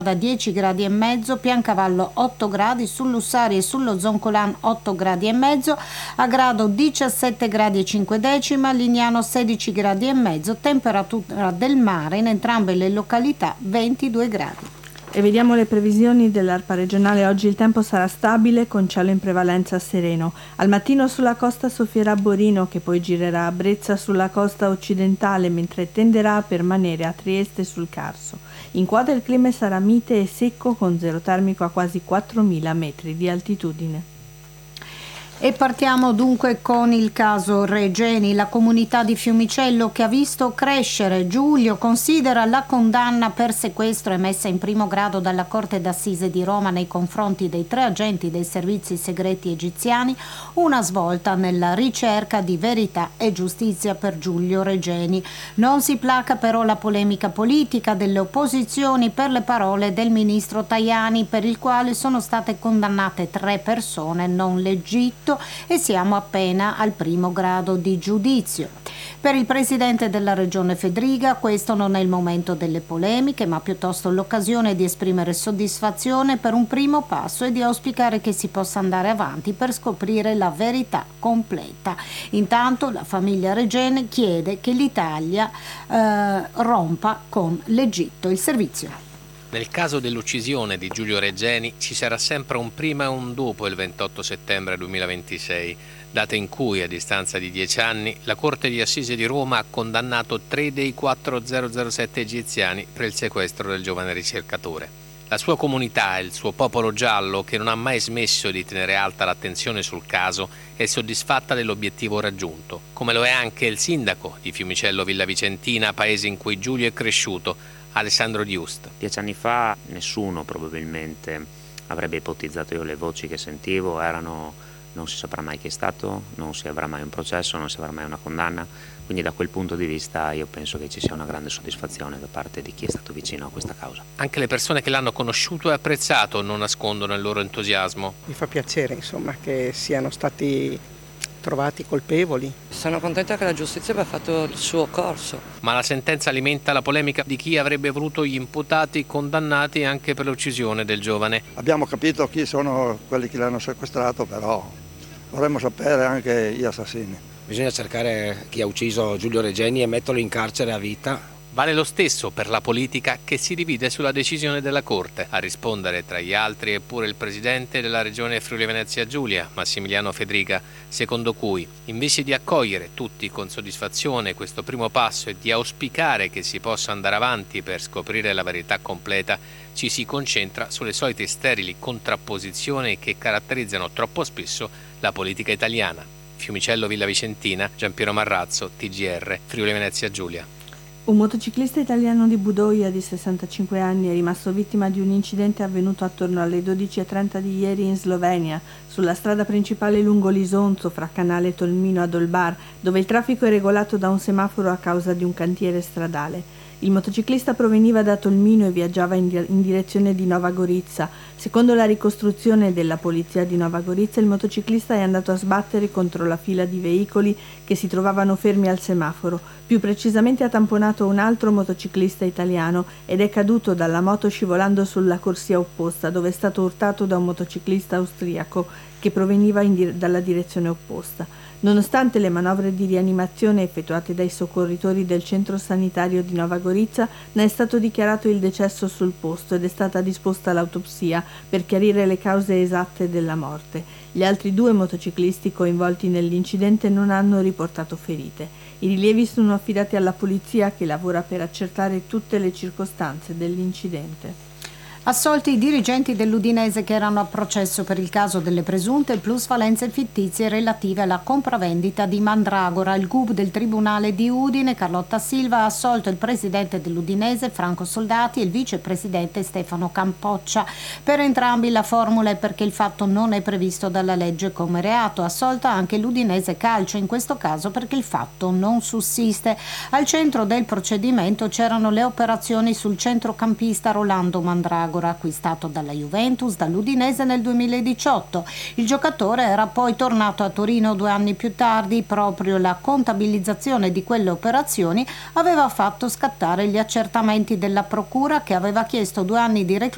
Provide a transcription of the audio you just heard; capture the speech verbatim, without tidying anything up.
da dieci gradi e mezzo, Piancavallo otto gradi, sull'Ussari e sullo Zoncolan otto gradi e mezzo, a Grado diciassette gradi e cinque decima, Lignano sedici gradi e mezzo, temperatura del mare in entrambe le località ventidue gradi. E vediamo le previsioni dell'ARPA regionale. Oggi il tempo sarà stabile con cielo in prevalenza sereno. Al mattino sulla costa soffierà Borino, che poi girerà a Brezza sulla costa occidentale, mentre tenderà a permanere a Trieste sul Carso. In quota il clima sarà mite e secco con zero termico a quasi quattromila metri di altitudine. E partiamo dunque con il caso Regeni, la comunità di Fiumicello che ha visto crescere. Giulio considera la condanna per sequestro emessa in primo grado dalla Corte d'Assise di Roma nei confronti dei tre agenti dei servizi segreti egiziani una svolta nella ricerca di verità e giustizia per Giulio Regeni. Non si placa però la polemica politica delle opposizioni per le parole del ministro Tajani, per il quale sono state condannate tre persone, non l'Egitto, e siamo appena al primo grado di giudizio. Per il presidente della regione Fedriga questo non è il momento delle polemiche, ma piuttosto l'occasione di esprimere soddisfazione per un primo passo e di auspicare che si possa andare avanti per scoprire la verità completa. Intanto la famiglia Regeni chiede che l'Italia eh, rompa con l'Egitto. Il servizio. Nel caso dell'uccisione di Giulio Regeni ci sarà sempre un prima e un dopo il ventotto settembre duemilaventisei, data in cui, a distanza di dieci anni, la Corte di Assise di Roma ha condannato tre dei quattro zero zero sette egiziani per il sequestro del giovane ricercatore. La sua comunità e il suo popolo giallo, che non ha mai smesso di tenere alta l'attenzione sul caso, è soddisfatta dell'obiettivo raggiunto, come lo è anche il sindaco di Fiumicello Villa Vicentina, paese in cui Giulio è cresciuto, Alessandro Diust. Dieci anni fa nessuno probabilmente avrebbe ipotizzato, io le voci che sentivo erano non si saprà mai chi è stato, non si avrà mai un processo, non si avrà mai una condanna, quindi da quel punto di vista io penso che ci sia una grande soddisfazione da parte di chi è stato vicino a questa causa. Anche le persone che l'hanno conosciuto e apprezzato non nascondono il loro entusiasmo. Mi fa piacere insomma che siano stati trovati colpevoli. Sono contenta che la giustizia abbia fatto il suo corso. Ma la sentenza alimenta la polemica di chi avrebbe voluto gli imputati condannati anche per l'uccisione del giovane. Abbiamo capito chi sono quelli che l'hanno sequestrato, però vorremmo sapere anche gli assassini. Bisogna cercare chi ha ucciso Giulio Regeni e metterlo in carcere a vita. Vale lo stesso per la politica, che si divide sulla decisione della Corte. A rispondere tra gli altri è pure il presidente della regione Friuli Venezia Giulia, Massimiliano Fedriga, secondo cui, invece di accogliere tutti con soddisfazione questo primo passo e di auspicare che si possa andare avanti per scoprire la verità completa, ci si concentra sulle solite sterili contrapposizioni che caratterizzano troppo spesso la politica italiana. Fiumicello Villa Vicentina, Giampiero Marrazzo, T G R, Friuli Venezia Giulia. Un motociclista italiano di Budoia di sessantacinque anni è rimasto vittima di un incidente avvenuto attorno alle dodici e trenta di ieri in Slovenia, sulla strada principale lungo l'Isonzo fra Canale Tolmino ad Olbar, dove il traffico è regolato da un semaforo a causa di un cantiere stradale. Il motociclista proveniva da Tolmino e viaggiava in, di- in direzione di Nova Gorizia. Secondo la ricostruzione della polizia di Nova Gorizia, il motociclista è andato a sbattere contro la fila di veicoli che si trovavano fermi al semaforo. Più precisamente ha tamponato un altro motociclista italiano ed è caduto dalla moto scivolando sulla corsia opposta, dove è stato urtato da un motociclista austriaco che proveniva in di- dalla direzione opposta. Nonostante le manovre di rianimazione effettuate dai soccorritori del centro sanitario di Nova Gorizia, ne è stato dichiarato il decesso sul posto ed è stata disposta l'autopsia per chiarire le cause esatte della morte. Gli altri due motociclisti coinvolti nell'incidente non hanno riportato ferite. I rilievi sono affidati alla polizia, che lavora per accertare tutte le circostanze dell'incidente. Assolti i dirigenti dell'Udinese che erano a processo per il caso delle presunte plusvalenze fittizie relative alla compravendita di Mandragora. Il G U P del Tribunale di Udine, Carlotta Silva, ha assolto il presidente dell'Udinese, Franco Soldati, e il vicepresidente Stefano Campoccia. Per entrambi la formula è perché il fatto non è previsto dalla legge come reato. Assolta anche l'Udinese Calcio, in questo caso perché il fatto non sussiste. Al centro del procedimento c'erano le operazioni sul centrocampista Rolando Mandragora, acquistato dalla Juventus dall'Udinese nel duemiladiciotto. Il giocatore era poi tornato a Torino due anni più tardi. Proprio la contabilizzazione di quelle operazioni aveva fatto scattare gli accertamenti della procura, che aveva chiesto due anni di reclusione